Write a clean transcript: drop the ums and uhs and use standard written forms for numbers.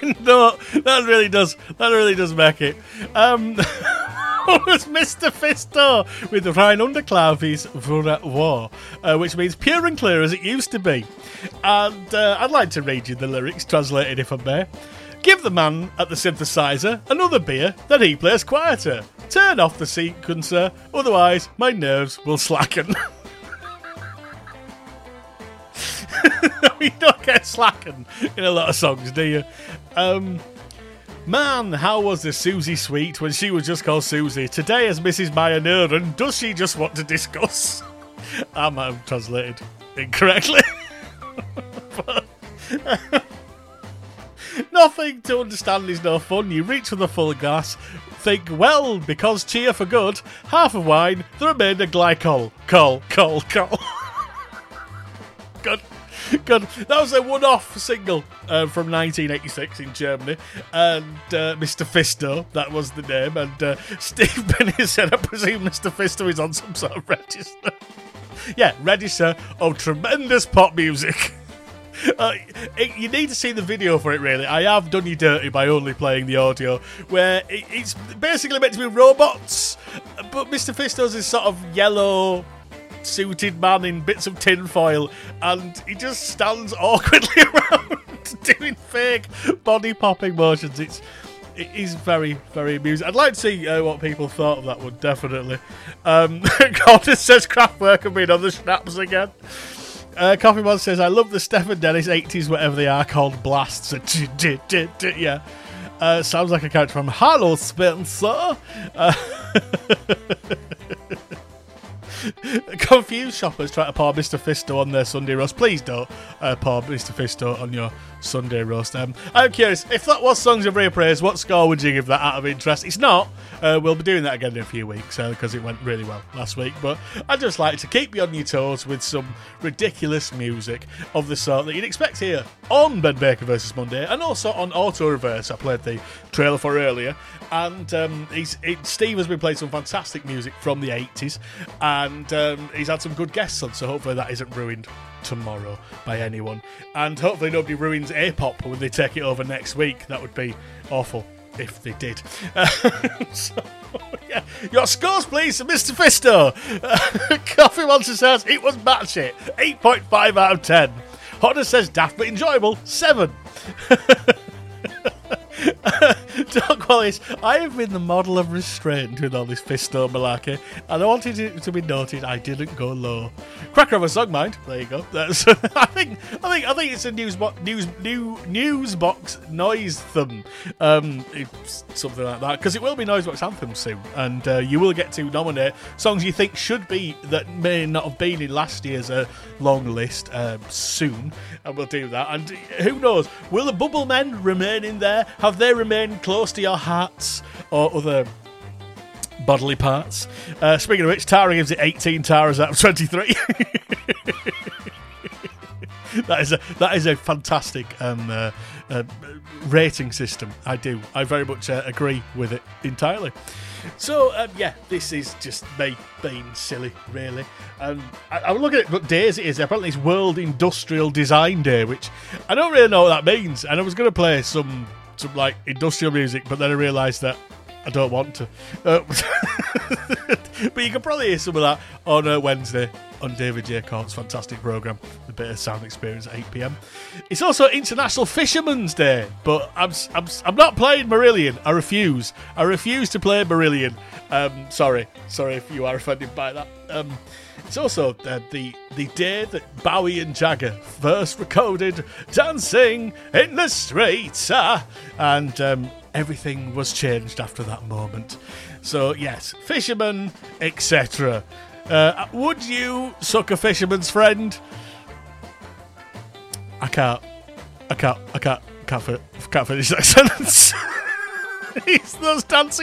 No, that really does make it. It was Mr. Fisto with Rein Underklavis Vura War, which means pure and clear as it used to be. And I'd like to read you the lyrics, translated if I may. Give the man at the synthesizer another beer, then he plays quieter. Turn off the sequencer, otherwise my nerves will slacken. You don't get slacken in a lot of songs, do you? Man, how was the Susie sweet when she was just called Susie? Today as Mrs. Maya Nurden, does she just want to discuss? I might have translated incorrectly. But, nothing to understand is no fun. You reach for the full glass, think, well, because cheer for good, half a wine, the remainder glycol. Col. Good. That was a one-off single from 1986 in Germany, and Mr. Fisto, that was the name, and Steve Benny said, I presume Mr. Fisto is on some sort of register. Yeah, register of tremendous pop music. You need to see the video for it, really. I have done you dirty by only playing the audio, where it's basically meant to be robots, but Mr. Fisto's this sort of yellow suited man in bits of tin foil, and he just stands awkwardly around doing fake body popping motions. It is very, very amusing. I'd like to see what people thought of that one, definitely. Gordon says Kraftwerk have been on the schnapps again. Coffee Mod says, I love the Stephen Dennis 80s, whatever they are, called blasts. Yeah. Sounds like a character from Hello Spencer. Confused shoppers try to pour Mr. Fisto on their Sunday roast. Please don't pour Mr. Fisto on your Sunday roast. I'm curious, if that was Songs of Reappraise, what score would you give that out of interest? It's not. We'll be doing that again in a few weeks because it went really well last week. But I'd just like to keep you on your toes with some ridiculous music of the sort that you'd expect here on Ben Baker vs. Monday, and also on Auto Reverse. I played the trailer for earlier. And Steve has been playing some fantastic music from the 80s, and he's had some good guests on, so hopefully that isn't ruined tomorrow by anyone. And hopefully nobody ruins A-pop when they take it over next week. That would be awful if they did. So, yeah. Your scores, please, Mr. Fisto. Coffee Monster says it was batshit. 8.5 out of 10. Hodder says daft but enjoyable. 7. Doc Wallace, I have been the model of restraint with all this Fisto malarkey, and I wanted it to be noted I didn't go low. Cracker of a song, mind. There you go. That's, I think it's a Newsbox noise thumb, something like that, because it will be Noisebox Anthem soon, and you will get to nominate songs you think should be that may not have been in last year's long list soon, and we'll do that. And who knows? Will the Bubble Men remain in there? Have they remained close to your hearts or other bodily parts? Speaking of which, Tara gives it 18 Taras out of 23. That is a fantastic rating system. I very much agree with it entirely. So, this is just me being silly, really. I'm looking at what days it is. Apparently it's World Industrial Design Day, which I don't really know what that means. And I was going to play some like industrial music, but then I realised that I don't want to. But you can probably hear some of that on Wednesday on David J. Court's fantastic programme, The Bit of Sound Experience at 8 p.m. It's also International Fisherman's Day, but I'm not playing Marillion. I refuse to play Marillion. Sorry if you are offended by that. It's also the day that Bowie and Jagger first recorded Dancing in the Streets, and everything was changed after that moment. So yes, fisherman, etc. Would you suck a fisherman's friend? I can't finish that sentence. It's those dancing